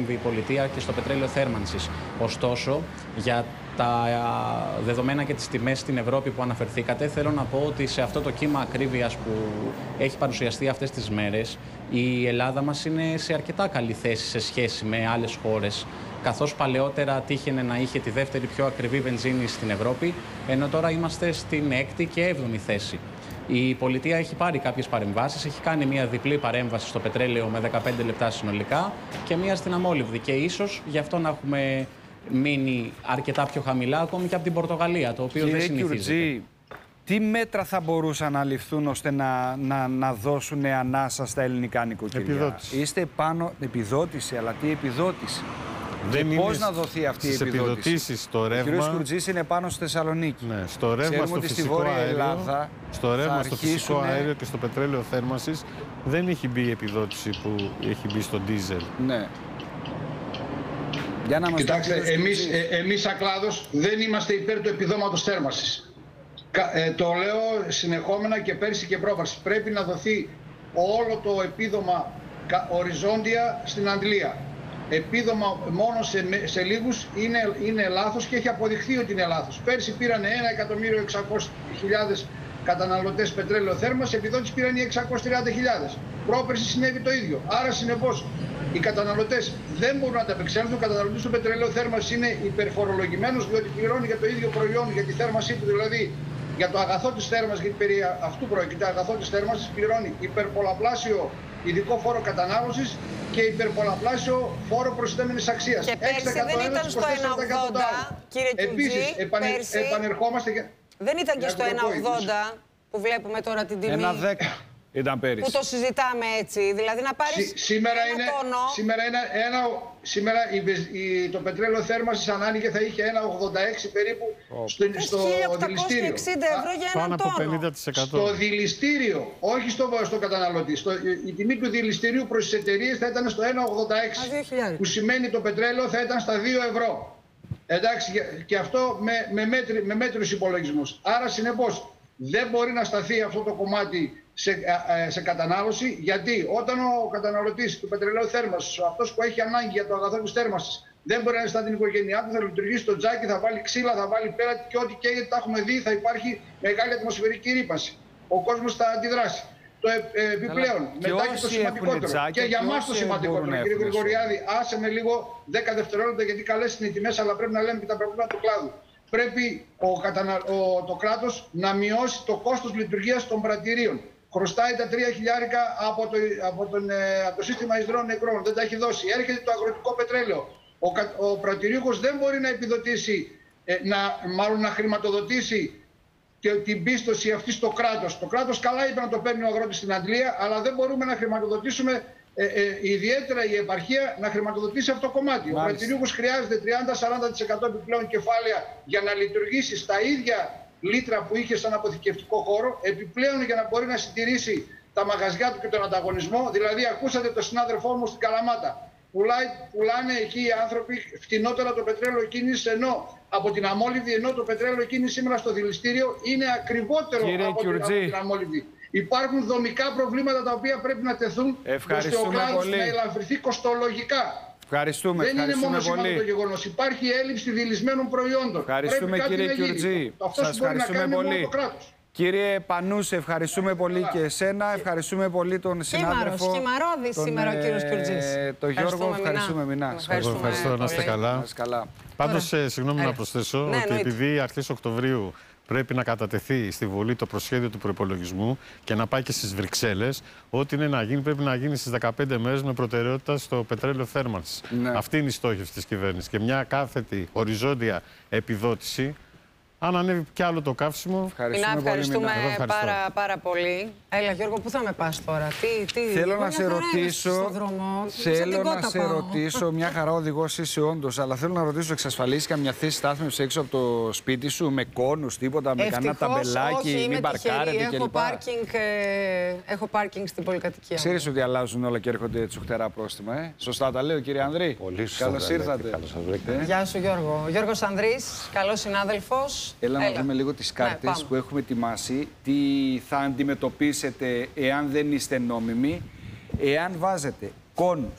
παρέμβει η πολιτεία και στο πετρέλαιο θέρμανσης. Ωστόσο, για τα δεδομένα και τις τιμές στην Ευρώπη που αναφερθήκατε, θέλω να πω ότι σε αυτό το κύμα ακρίβειας που έχει παρουσιαστεί αυτές τις μέρες, η Ελλάδα μας είναι σε αρκετά καλή θέση σε σχέση με άλλες χώρες, καθώς παλαιότερα τύχαινε να είχε τη δεύτερη πιο ακριβή βενζίνη στην Ευρώπη, ενώ τώρα είμαστε στην 6η και 7η θέση. Η πολιτεία έχει πάρει κάποιες παρεμβάσεις, έχει κάνει μια διπλή παρέμβαση στο πετρέλαιο με 15 λεπτά συνολικά και μια στην αμόλυβδη, και ίσως γι' αυτό να έχουμε μείνει αρκετά πιο χαμηλά ακόμη και από την Πορτογαλία, το οποίο δεν συνηθίζεται. Κιουρτζή, τι μέτρα θα μπορούσαν να ληφθούν ώστε να δώσουν ανάσα στα ελληνικά νοικοκυριά? Επιδότηση. Είστε πάνω... Επιδότηση, αλλά τι επιδότηση? Δεν και πώς να δοθεί αυτή η επιδότηση? Στο ρεύμα. Ο κ. Κουρτζής είναι πάνω στη Θεσσαλονίκη. Ναι, στο ρεύμα, στο φυσικό αέριο, στο ρεύμα, στο φυσικό αέριο και στο πετρέλαιο θέρμανσης δεν έχει μπει η επιδότηση που έχει μπει στο ντίζελ. Ναι. Για να μας κοιτάξτε, εμείς σαν κλάδος δεν είμαστε υπέρ του επιδόματος θέρμανσης. Το λέω συνεχόμενα και πέρσι και πρόπερσι. Πρέπει να δοθεί όλο το επίδομα οριζόντια στην αντλία. Επίδομα μόνο σε λίγους είναι λάθος και έχει αποδειχθεί ότι είναι λάθος. Πέρσι πήραν 1.600.000 καταναλωτές πετρέλαιο θέρμανσης, επιδότηση πήραν οι 630.000. Πρόπερσι συνέβη το ίδιο. Άρα συνεπώς οι καταναλωτές δεν μπορούν να ανταπεξέλθουν. Ο καταναλωτής του πετρελαίου θέρμανσης είναι υπερφορολογημένος, διότι πληρώνει για το ίδιο προϊόν, για τη θέρμανσή του, δηλαδή για το αγαθό της θέρμανσης, γιατί περί αυτού πρόκειται, αγαθό της θέρμανσης, πληρώνει υπερπολαπλάσιο ειδικό φόρο κατανάλωσης και υπερπολαπλάσιο φόρο προσθέμενης αξίας. Και πέρσι δεν ήταν στο 1,80, κύριε Κιουρτζή. Επίσης, επανερχόμαστε και... Δεν ήταν και στο 1,80 που βλέπουμε τώρα την τιμή. 1,10 ήταν πέρυσι. Που το συζητάμε έτσι, δηλαδή να πάρεις σήμερα το πετρέλαιο θέρμανσης αν άνοιγε θα είχε 1,86 περίπου στο δηληστήριο. 1.860 ευρώ για έναν τόνο. Στο δηληστήριο, όχι στο καταναλωτή. Η τιμή του δηληστηρίου προς τις εταιρείες θα ήταν στο 1,86, που σημαίνει το πετρέλαιο θα ήταν στα 2 ευρώ. Εντάξει, και αυτό με μέτρους υπολογισμούς. Άρα συνεπώς δεν μπορεί να σταθεί αυτό το κομμάτι σε κατανάλωση, γιατί όταν ο καταναλωτής του πετρελαίου θέρμανσης, αυτός που έχει ανάγκη για το αγαθό της θέρμανσης, δεν μπορεί να είναι στα την οικογένειά του, θα λειτουργήσει το τζάκι, θα βάλει ξύλα, θα βάλει πέρα και ό,τι καίγεται, τα έχουμε δει, θα υπάρχει μεγάλη ατμοσφαιρική ρήπανση. Ο κόσμος θα αντιδράσει. Το επιπλέον, μετά και το σημαντικότερο. Και για μας το σημαντικότερο, κύριε Γρηγοριάδη, άσε με λίγο 10 δευτερόλεπτα, γιατί καλές είναι οι τιμές, αλλά πρέπει να λέμε και τα προβλήματα του κλάδου. Πρέπει το κράτος να μειώσει το κόστος λειτουργίας των πρατηρίων. Χρωστάει τα 3.000 από το σύστημα εισδρών νεκρών, δεν τα έχει δώσει. Έρχεται το αγροτικό πετρέλαιο. Ο πρατηρίουχος δεν μπορεί να επιδοτήσει, μάλλον να χρηματοδοτήσει την πίστοση αυτή στο κράτος. Το κράτος καλά είπε να το παίρνει ο αγρότης στην αντλία, αλλά δεν μπορούμε να χρηματοδοτήσουμε, ιδιαίτερα η επαρχία, να χρηματοδοτήσει αυτό το κομμάτι. Ο πρατηρίουχος χρειάζεται 30-40% επιπλέον κεφάλαια για να λειτουργήσει στα ίδια λίτρα που είχε σαν αποθηκευτικό χώρο, επιπλέον για να μπορεί να συντηρήσει τα μαγαζιά του και τον ανταγωνισμό. Δηλαδή, ακούσατε τον συνάδελφό μου στην Καλαμάτα. Πουλάνε εκεί οι άνθρωποι φτηνότερα το πετρέλαιο κίνηση, ενώ από την αμόλυβδη, ενώ το πετρέλαιο κίνηση σήμερα στο δηληστήριο είναι ακριβότερο από την αμόλυβδη. Υπάρχουν δομικά προβλήματα τα οποία πρέπει να τεθούν ώστε ο κλάδος να ελαφρυνθεί κοστολογικά. Δεν είναι μόνο σημαντικό το γεγονός. Υπάρχει έλλειψη δηλισμένων προϊόντων. Ευχαριστούμε, κύριε Κιουρτζή. Σας ευχαριστούμε πολύ. Κύριε Πανούσε, ευχαριστούμε πολύ και εσένα. Ευχαριστούμε πολύ τον συνάδελφο. Χυμαρόδης σήμερα ο κύριος Κιουρτζής. Τον Γιώργο, ευχαριστούμε, Μινά. Ευχαριστώ, να είστε καλά. Πάντως, συγγνώμη να προσθέσω ότι επειδή αρχές Οκτωβρίου πρέπει να κατατεθεί στη Βουλή το προσχέδιο του προϋπολογισμού και να πάει και στις Βρυξέλλες, ό,τι είναι να γίνει πρέπει να γίνει στις 15 μέρες με προτεραιότητα στο πετρέλαιο θέρμανσης. Αυτή είναι η στόχευση της κυβέρνησης. Και μια κάθετη οριζόντια επιδότηση. Αν ανέβει κι άλλο το καύσιμο. Ευχαριστούμε πάρα πολύ. Έλα, Γιώργο, πού θα με πας τώρα? Θέλω να σε ρωτήσω. Μια χαρά οδηγός είσαι όντως, αλλά θέλω να ρωτήσω, εξασφαλίσεις καμιά θέση στάθμευσης έξω από το σπίτι σου με κόνους, τίποτα, με κανένα ταμπελάκι, μην παρκάρετε κλπ? Έχω πάρκινγκ στην πολυκατοικία. Ξέρεις ότι αλλάζουν όλα και έρχονται τσουχτερά πρόστιμα, Σωστά τα λέω, κύριε Ανδρή? Πολύ σωστά. Καλώς ήρθατε. Γεια σου, Γιώργο. Γιώργος Ανδρής, καλός συνάδελφος. Έλα να δούμε λίγο τις κάρτες που έχουμε ετοιμάσει. Τι θα αντιμετωπίσετε εάν δεν είστε νόμιμοι, εάν βάζετε κόνους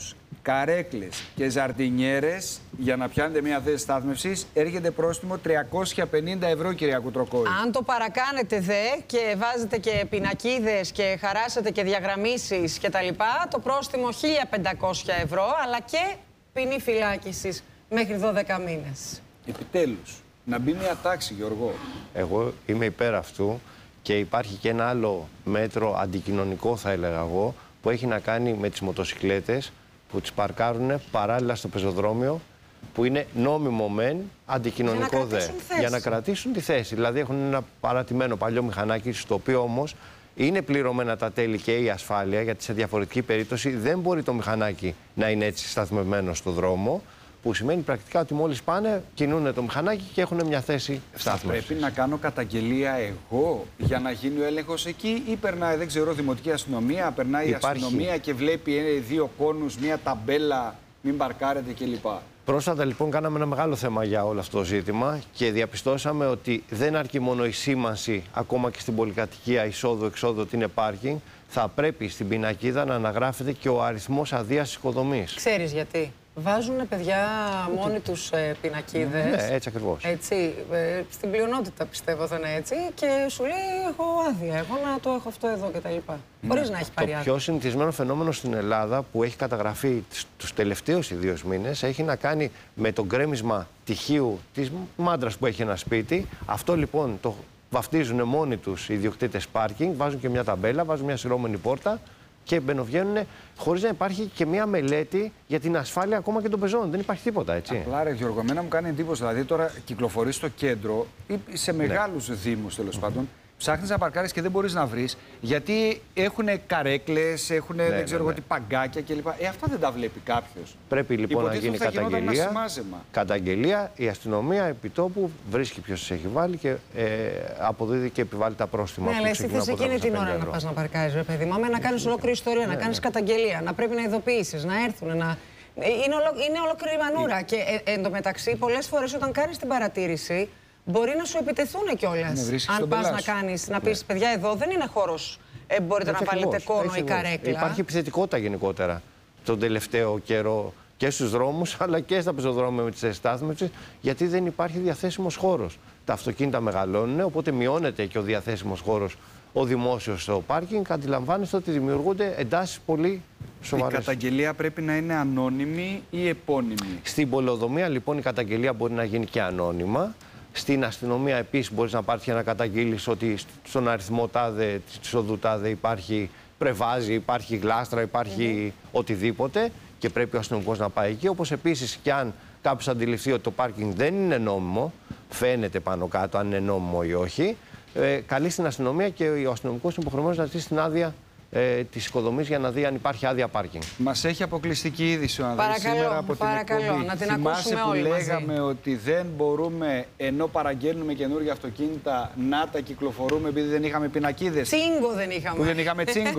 καρέκλες και ζαρτινιέρες για να πιάνετε μια θέση στάθμευσης έρχεται πρόστιμο 350 ευρώ, κυρία Κουτροκόη. Αν το παρακάνετε και βάζετε και πινακίδες και χαράσετε και διαγραμμίσεις και τα λοιπά, το πρόστιμο 1.500 ευρώ, αλλά και ποινή φυλάκισης μέχρι 12 μήνες. Επιτέλους, να μπει μια τάξη, Γιώργο. Εγώ είμαι υπέρ αυτού και υπάρχει και ένα άλλο μέτρο αντικοινωνικό, θα έλεγα εγώ, που έχει να κάνει με τις μοτοσικλέτες που τις παρκάρουν παράλληλα στο πεζοδρόμιο, που είναι νόμιμο μεν, αντικοινωνικό δε. Για να κρατήσουν τη θέση. Δηλαδή έχουν ένα παρατημένο παλιό μηχανάκι, στο οποίο όμως είναι πληρωμένα τα τέλη και η ασφάλεια, γιατί σε διαφορετική περίπτωση δεν μπορεί το μηχανάκι να είναι έτσι σταθμευμένο στο δρόμο. Που σημαίνει πρακτικά ότι μόλις πάνε, κινούν το μηχανάκι και έχουν μια θέση στάθμευσης. Πρέπει να κάνω καταγγελία εγώ για να γίνει ο έλεγχος εκεί, ή περνάει, δεν ξέρω, δημοτική αστυνομία, περνάει η αστυνομία και βλέπει δύο κόνους, μια ταμπέλα, μην παρκάρετε κλπ. Πρόσφατα λοιπόν κάναμε ένα μεγάλο θέμα για όλο αυτό το ζήτημα και διαπιστώσαμε ότι δεν αρκεί μόνο η σήμανση, ακόμα και στην πολυκατοικία εισόδου-εξόδου ότι είναι πάρκινγκ, θα πρέπει στην πινακίδα να αναγράφεται και ο αριθμός αδείας οικοδομής. Ξέρεις γιατί? Βάζουν παιδιά μόνοι τους πινακίδες. Ναι, έτσι ακριβώς. Έτσι, στην πλειονότητα πιστεύω θα είναι έτσι και σου λέει έχω άδεια, εγώ να το έχω αυτό εδώ κτλ. Χωρίς να έχει πάρει άδεια. Το πιο συνηθισμένο φαινόμενο στην Ελλάδα που έχει καταγραφεί τους τελευταίους ιδίως μήνες έχει να κάνει με το γκρέμισμα τυχείου της μάντρας που έχει ένα σπίτι. Αυτό λοιπόν το βαφτίζουν μόνοι τους οι ιδιοκτήτες πάρκινγκ, βάζουν και μια ταμπέλα, βάζουν μια σειρώμενη πόρτα και μπαινοβγαίνουν χωρίς να υπάρχει και μια μελέτη για την ασφάλεια ακόμα και των πεζών. Δεν υπάρχει τίποτα, έτσι. Απλά ρε Γιώργο, εμένα μου κάνει εντύπωση. Δηλαδή τώρα κυκλοφορείς στο κέντρο ή σε μεγάλους δήμους τέλος πάντων, ψάχνεις να παρκάρεις και δεν μπορείς να βρεις γιατί έχουν καρέκλες, έχουν δεν ξέρω τι παγκάκια κλπ. Αυτά δεν τα βλέπει κάποιος. Πρέπει λοιπόν να γίνει καταγγελία. Καταγγελία, η αστυνομία επιτόπου βρίσκει ποιος τις έχει βάλει και αποδίδει και επιβάλλει τα πρόστιμα. Ναι, αλλά εσύ θες εκείνη την ώρα να πας να παρκάρεις, ρε παιδί μου. Να κάνεις ολόκληρη ιστορία, να κάνεις καταγγελία, να πρέπει να ειδοποιήσεις, να έρθουν, να. Είναι ολόκληρη μανούρα. Και εντωμεταξύ, πολλές φορές όταν κάνεις την παρατήρηση, μπορεί να σου επιτεθούν κιόλας. Αν πας να κάνεις, να πεις παιδιά, εδώ δεν είναι χώρος. Μπορείτε να βάλετε κόνο ή καρέκλα. Υπάρχει επιθετικότητα γενικότερα τον τελευταίο καιρό και στους δρόμους αλλά και στα πεζοδρόμια με τις στάθμευσης, γιατί δεν υπάρχει διαθέσιμος χώρος. Τα αυτοκίνητα μεγαλώνουν, οπότε μειώνεται και ο διαθέσιμος χώρος ο δημόσιος στο πάρκινγκ. Αντιλαμβάνεστε ότι δημιουργούνται εντάσεις πολύ σοβαρές. Η καταγγελία πρέπει να είναι ανώνυμη ή επώνυμη? Στην πολεοδομία λοιπόν η καταγγελία μπορεί να γίνει και ανώνυμα. Στην αστυνομία επίσης μπορείς να πάρεις και να καταγγείλεις ότι στον αριθμό τάδε, της οδού τάδε υπάρχει πρεβάζι, υπάρχει γλάστρα, υπάρχει οτιδήποτε και πρέπει ο αστυνομικός να πάει εκεί. Όπως επίσης και αν κάποιος αντιληφθεί ότι το πάρκινγκ δεν είναι νόμιμο, φαίνεται πάνω κάτω αν είναι νόμιμο ή όχι, καλεί στην αστυνομία και ο αστυνομικός είναι υποχρεωμένος να ζητήσει την άδεια της οικοδομής για να δει αν υπάρχει άδεια πάρκινγκ. Μας έχει αποκλειστική είδηση ο Ανδρέας σήμερα από την εκπομπή. Να την ακούσουμε όλοι μαζί. Λέγαμε ότι δεν μπορούμε, ενώ παραγγέλνουμε καινούργια αυτοκίνητα, να τα κυκλοφορούμε επειδή δεν είχαμε πινακίδες. Τσίγκο δεν είχαμε. Που δεν είχαμε τσίγκο.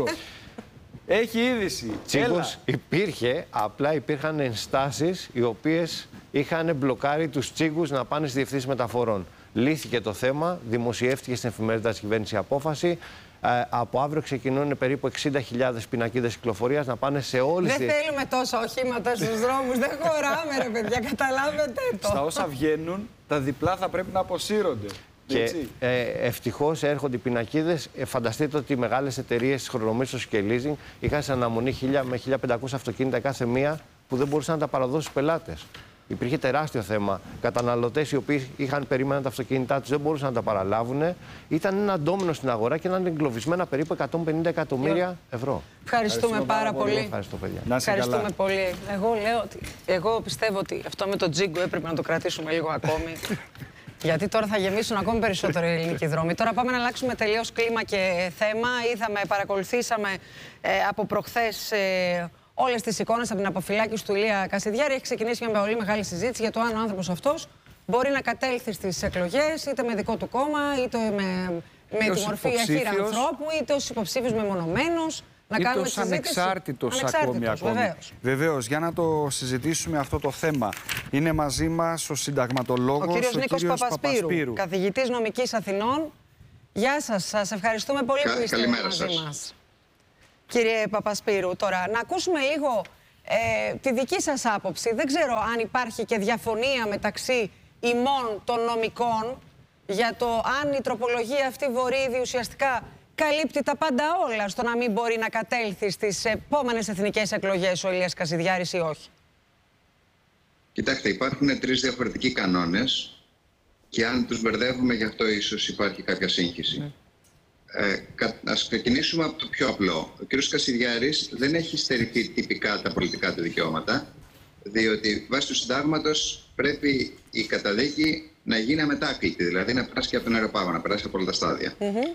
Έχει είδηση. Τσίγκος υπήρχε, απλά υπήρχαν ενστάσεις οι οποίες είχαν μπλοκάρει τους τσίγκους να πάνε στις διευθύνσεις μεταφορών. Λύθηκε το θέμα, δημοσιεύτηκε στην εφημερίδα της κυβέρνησης η απόφαση. Από αύριο ξεκινούν περίπου 60.000 πινακίδες κυκλοφορίας να πάνε σε όλες τις. Δεν θέλουμε τόσα οχήματα στους δρόμους, δεν χωράμε ρε παιδιά, καταλάβετε το. Στα όσα βγαίνουν, τα διπλά θα πρέπει να αποσύρονται. Και ευτυχώς έρχονται οι πινακίδες. Φανταστείτε ότι οι μεγάλες εταιρείες χρονομίσθωσης και leasing είχαν σε αναμονή 1.000 με 1.500 αυτοκίνητα κάθε μία που δεν μπορούσαν να τα παραδώσουν στους πελάτες. Υπήρχε τεράστιο θέμα. Καταναλωτές οι οποίοι περίμεναν τα αυτοκίνητά τους δεν μπορούσαν να τα παραλάβουν. Ήταν ένα ντόμινο στην αγορά και ήταν εγκλωβισμένα περίπου 150 εκατομμύρια ευρώ. Ευχαριστούμε πάρα πολύ. Ευχαριστώ, παιδιά. Ευχαριστούμε πολύ. Εγώ πιστεύω ότι αυτό με το τζίγκο έπρεπε να το κρατήσουμε λίγο ακόμη. Γιατί τώρα θα γεμίσουν ακόμη περισσότερο οι ελληνικοί δρόμοι. Τώρα πάμε να αλλάξουμε τελείως κλίμα και θέμα. Παρακολουθήσαμε από προχθές όλες τις εικόνες από την αποφυλάκηση του Ηλία Κασιδιάρη. Έχει ξεκινήσει μια πολύ μεγάλη συζήτηση για το αν ο άνθρωπος αυτός μπορεί να κατέλθει στις εκλογές είτε με δικό του κόμμα, είτε με τη μορφή αχύρα ανθρώπου, είτε ως υποψήφιος μεμονωμένος. Να κάνουμε είτε ως ανεξάρτητος ακόμη. Βεβαίως, για να το συζητήσουμε αυτό το θέμα, είναι μαζί μας ο συνταγματολόγος, ο κύριος Νίκος Παπασπύρου, καθηγητής νομικής Αθηνών. Γεια σας, σας ευχαριστούμε πολύ που είστε μαζί μας. Κύριε Παπασπύρου, τώρα να ακούσουμε λίγο τη δική σας άποψη. Δεν ξέρω αν υπάρχει και διαφωνία μεταξύ ημών των νομικών για το αν η τροπολογία αυτή Βορίδη ουσιαστικά καλύπτει τα πάντα όλα, στο να μην μπορεί να κατέλθει στις επόμενες εθνικές εκλογές ο Ηλίας Κασιδιάρης ή όχι. Κοιτάξτε, υπάρχουν 3 διαφορετικοί κανόνες και αν τους μπερδεύουμε, γι' αυτό ίσως υπάρχει κάποια σύγχυση. Ας ξεκινήσουμε από το πιο απλό. Ο κ. Κασιδιάρης δεν έχει στερηθεί τυπικά τα πολιτικά του δικαιώματα, διότι βάσει του συντάγματος πρέπει η καταδίκη να γίνει αμετάκλητη, δηλαδή να περάσει και από τον αεροπάγο, να περάσει από όλα τα στάδια.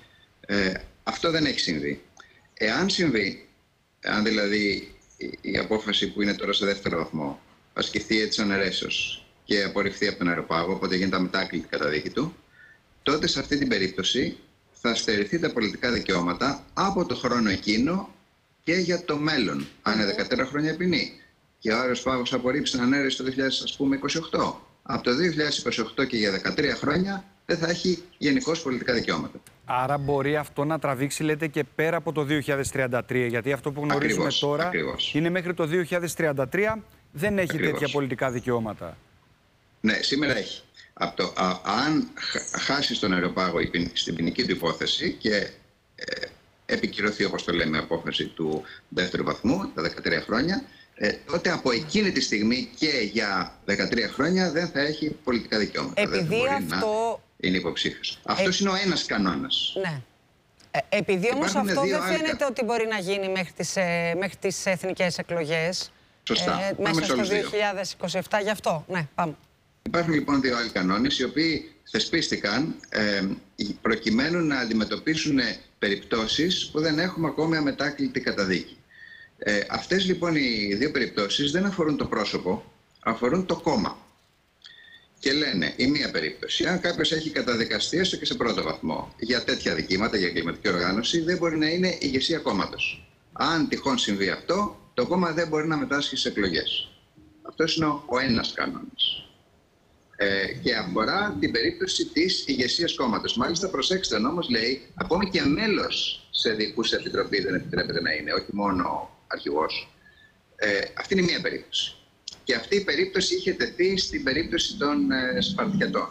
Αυτό δεν έχει συμβεί. Εάν συμβεί, αν δηλαδή η απόφαση που είναι τώρα σε δεύτερο βαθμό ασκηθεί έτσι αναιρέσεως και απορριφθεί από τον αεροπάγο, οπότε γίνεται αμετάκλητη η καταδίκη του, τότε σε αυτή την περίπτωση θα στερηθεί τα πολιτικά δικαιώματα από το χρόνο εκείνο και για το μέλλον. Αν είναι 14 χρόνια ποινή και ο αεροπάγος απορρίψει την ανέρεση το 2028, από το 2028 και για 13 χρόνια δεν θα έχει γενικώς πολιτικά δικαιώματα. Άρα μπορεί αυτό να τραβήξει, λέτε, και πέρα από το 2033, γιατί αυτό που γνωρίζουμε τώρα είναι μέχρι το 2033 δεν έχει τέτοια πολιτικά δικαιώματα. Ναι, σήμερα έχει. Αν χάσει τον αεροπάγο στην ποινική του υπόθεση και επικυρωθεί, όπως το λέμε, απόφαση του δεύτερου βαθμού, τα 13 χρόνια, τότε από εκείνη τη στιγμή και για 13 χρόνια δεν θα έχει πολιτικά δικαιώματα. Επειδή δεν αυτό... είναι υποψήφιος. Αυτός είναι ο ένας κανόνας. Ναι. Επειδή όμως αυτό δεν φαίνεται ότι μπορεί να γίνει μέχρι τις εθνικές εκλογές. Σωστά. Μέσα στο 2027, γι' αυτό. Ναι, πάμε. Υπάρχουν λοιπόν 2 άλλοι κανόνες, οι οποίοι θεσπίστηκαν προκειμένου να αντιμετωπίσουν περιπτώσεις που δεν έχουμε ακόμη αμετάκλητη καταδίκη. Αυτές λοιπόν οι 2 περιπτώσεις δεν αφορούν το πρόσωπο, αφορούν το κόμμα. Και λένε, η μία περίπτωση, αν κάποιος έχει καταδικαστεί έστω και σε πρώτο βαθμό για τέτοια δικήματα, για εγκληματική οργάνωση, δεν μπορεί να είναι ηγεσία κόμματος. Αν τυχόν συμβεί αυτό, το κόμμα δεν μπορεί να μετάσχει στις εκλογές. Αυτός είναι ο ένας κανόνας. Και αφορά την περίπτωση της ηγεσίας κόμματος. Μάλιστα, προσέξτε, ο νόμος λέει, ακόμη και μέλος σε διοικούσα επιτροπή δεν επιτρέπεται να είναι, όχι μόνο αρχηγός. Αυτή είναι μία περίπτωση. Και αυτή η περίπτωση είχε τεθεί στην περίπτωση των Σπαρτιατών.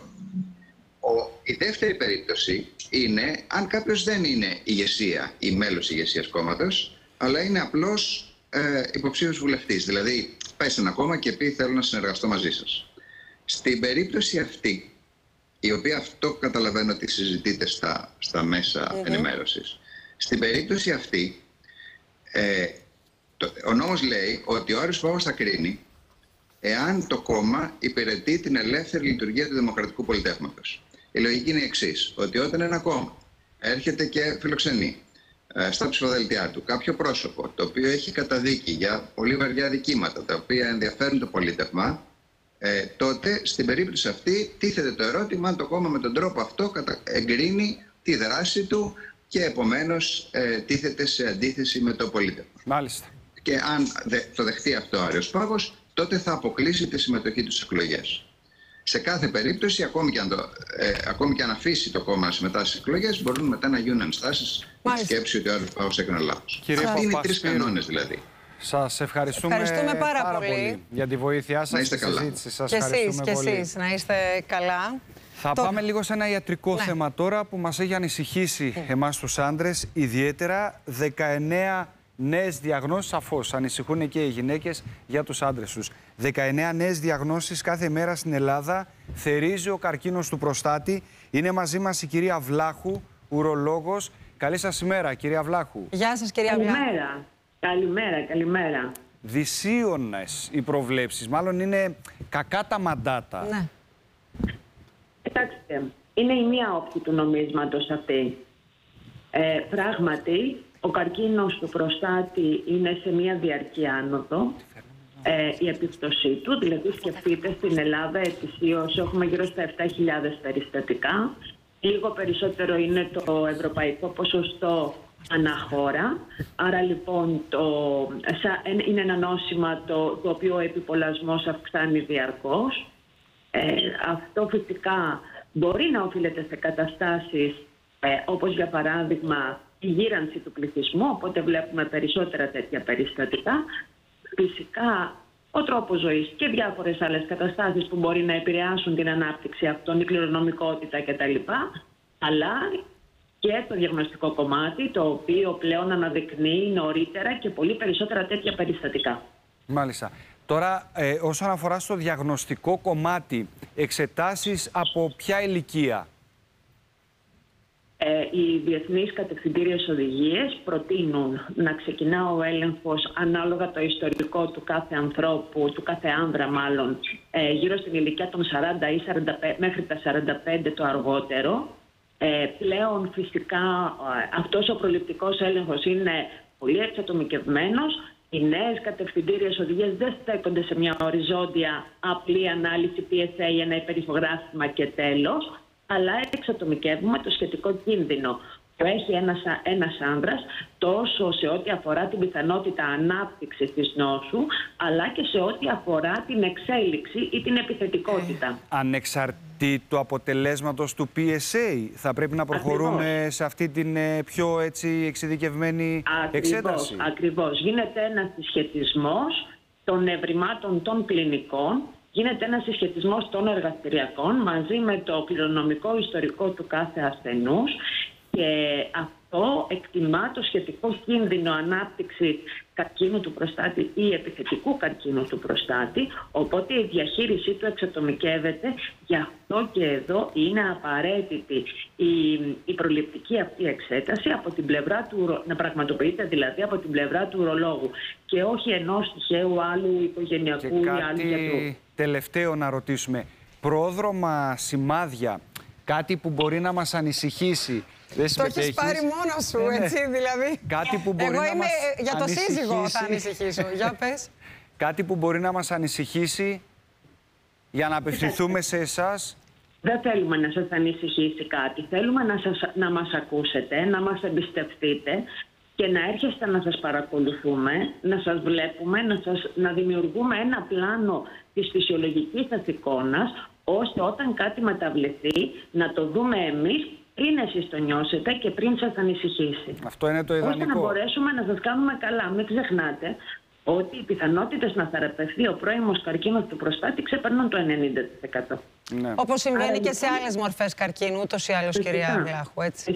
Η δεύτερη περίπτωση είναι αν κάποιος δεν είναι ηγεσία ή μέλος ηγεσίας κόμματος, αλλά είναι απλώς υποψήφιος βουλευτής. Δηλαδή, πάει σε ένα κόμμα και πει θέλω να συνεργαστώ μαζί σας. Στην περίπτωση αυτή, η οποία αυτό καταλαβαίνω ότι συζητείται στα μέσα ενημέρωσης, στην περίπτωση αυτή, ο νόμος λέει ότι ο Άρης Πάγος θα κρίνει εάν το κόμμα υπηρετεί την ελεύθερη λειτουργία του δημοκρατικού πολιτεύματος. Η λογική είναι η εξής, ότι όταν ένα κόμμα έρχεται και φιλοξενεί στα ψηφοδέλτια του κάποιο πρόσωπο το οποίο έχει καταδίκη για πολύ βαριά δικήματα τα οποία ενδιαφέρουν το πολίτευμα, τότε στην περίπτωση αυτή τίθεται το ερώτημα αν το κόμμα με τον τρόπο αυτό εγκρίνει τη δράση του και επομένως τίθεται σε αντίθεση με το πολίτευμα. Μάλιστα. Και αν το δεχτεί αυτό ο Άρης Πάγος, τότε θα αποκλείσει τη συμμετοχή του στις εκλογές. Σε κάθε περίπτωση, ακόμη και αν αφήσει το κόμμα να συμμετάσχει στις εκλογές, μπορούν μετά να γίνουν ενστάσεις με τη σκέψη ότι ο Άρης Πάγος έκανε λάθος. Αυτοί είναι οι 3 κανόνες δηλαδή. Σας ευχαριστούμε πάρα πολύ για τη βοήθειά σας στη συζήτηση. Σας ευχαριστούμε πολύ. Και εσείς να είστε καλά. Θα πάμε λίγο σε ένα ιατρικό θέμα τώρα που μας έχει ανησυχήσει εμάς τους άντρες, ιδιαίτερα 19 νέες διαγνώσεις, σαφώς ανησυχούν και οι γυναίκες για τους άντρες τους. 19 νέες διαγνώσεις κάθε μέρα στην Ελλάδα, θερίζει ο καρκίνος του προστάτη. Είναι μαζί μας η κυρία Βλάχου, ουρολόγος. Καλή σας ημέρα, κυρία Βλάχου. Γεια σας, κυρία Βλάχου. Καλημέρα. Δυσίωνες οι προβλέψεις, μάλλον είναι κακά τα μαντάτα. Ναι. Κοιτάξτε, είναι η μία όψη του νομίσματος αυτή. Πράγματι, ο καρκίνος του προστάτη είναι σε μία διαρκή άνοδο. Η επίπτωσή του, δηλαδή σκεφτείτε στην Ελλάδα ετησίως έχουμε γύρω στα 7.000 περιστατικά. Λίγο περισσότερο είναι το ευρωπαϊκό ποσοστό αναχώρα. Άρα λοιπόν είναι ένα νόσημα το οποίο ο επιπολασμός αυξάνει διαρκώς. Αυτό φυσικά μπορεί να οφείλεται σε καταστάσεις όπως για παράδειγμα η γύρανση του πληθυσμού, οπότε βλέπουμε περισσότερα τέτοια περιστατικά. Φυσικά, ο τρόπος ζωής και διάφορες άλλες καταστάσεις που μπορεί να επηρεάσουν την ανάπτυξη αυτών, η κληρονομικότητα κτλ. Αλλά και το διαγνωστικό κομμάτι, το οποίο πλέον αναδεικνύει νωρίτερα και πολύ περισσότερα τέτοια περιστατικά. Μάλιστα. Τώρα, όσον αφορά στο διαγνωστικό κομμάτι, εξετάσεις από ποια ηλικία? Οι διεθνείς κατευθυντήριες οδηγίες προτείνουν να ξεκινά ο έλεγχος ανάλογα το ιστορικό του κάθε ανθρώπου, του κάθε άνδρα μάλλον, γύρω στην ηλικία των 40 ή 45, μέχρι τα 45 το αργότερο. Πλέον φυσικά αυτός ο προληπτικός έλεγχος είναι πολύ εξατομικευμένος. Οι νέες κατευθυντήριες οδηγίες δεν στέκονται σε μια οριζόντια απλή ανάλυση PSA, ένα υπερηφογράφημα και τέλος, αλλά εξατομικεύουμε το σχετικό κίνδυνο που έχει ένας άνδρας τόσο σε ό,τι αφορά την πιθανότητα ανάπτυξης της νόσου, αλλά και σε ό,τι αφορά την εξέλιξη ή την επιθετικότητα. Ανεξαρτήτου αποτελέσματος του PSA, θα πρέπει να προχωρούμε σε αυτή την πιο έτσι εξειδικευμένη εξέταση. Ακριβώς. Γίνεται ένας συσχετισμός των ευρημάτων των κλινικών, γίνεται ένας συσχετισμός των εργαστηριακών μαζί με το κληρονομικό ιστορικό του κάθε ασθενούς και αυτό εκτιμά το σχετικό κίνδυνο ανάπτυξης καρκίνου του προστάτη ή επιθετικού καρκίνου του προστάτη, οπότε η διαχείρισή του εξατομικεύεται. Γι' αυτό και εδώ είναι απαραίτητη η προληπτική αυτή εξέταση από την πλευρά του, να πραγματοποιείται δηλαδή από την πλευρά του ουρολόγου και όχι ενός τυχαίου άλλου οικογενειακού ή άλλου γιατρού. Τελευταίο να ρωτήσουμε, πρόδρομα σημάδια, κάτι που μπορεί να μας ανησυχήσει? Το έχεις πάρει μόνο σου, έτσι, δηλαδή. Κάτι που μπορεί εγώ να είμαι μας για το ανησυχήσει. σύζυγο θα ανησυχήσω. Για πες. Κάτι που μπορεί να μας ανησυχήσει για να απευθυνθούμε σε εσάς. Δεν θέλουμε να σας ανησυχήσει κάτι. Θέλουμε να μας ακούσετε, να μας εμπιστευτείτε και να έρχεστε να σας παρακολουθούμε, να σας βλέπουμε, να δημιουργούμε ένα πλάνο της φυσιολογικής σας εικόνας, ώστε όταν κάτι μεταβληθεί να το δούμε εμείς πριν εσείς το νιώσετε και πριν σας ανησυχήσει. Αυτό είναι το ιδανικό. Ώστε να μπορέσουμε να σας κάνουμε καλά. Μην ξεχνάτε ότι οι πιθανότητες να θεραπευθεί ο πρώιμος καρκίνος του προστάτη ξεπερνούν το 90%. Ναι. Όπως συμβαίνει και σε άλλες μορφές καρκίνου, ούτως ή άλλως, κυρία Βλάχου, έτσι.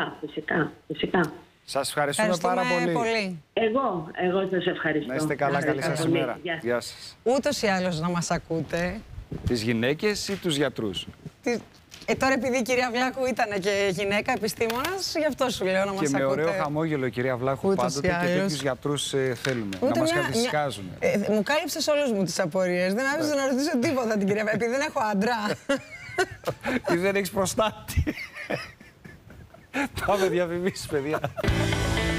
Φυσικά. Σας ευχαριστούμε πάρα πολύ. Εγώ σας ευχαριστώ. Να είστε καλά, καλή σας ημέρα. Γεια σας. Ούτως ή άλλως να μας ακούτε. Τις γυναίκες ή τους γιατρούς? Τώρα επειδή η κυρία Βλάχου ήταν και γυναίκα επιστήμονας, γι' αυτό σου λέω να μας ακούτε. Και με ωραίο χαμόγελο, κυρία Βλάχου, πάντοτε και τέτοιους γιατρούς θέλουμε. Να μας καθησυχάζουν. Μου κάλυψες όλες μου τις απορίες. Δεν άφησες να ρωτήσω τίποτα την κυρία, επειδή δεν έχω άντρα. Ή δεν έχεις προστάτη. Πάμε διαφημίσεις, παιδιά.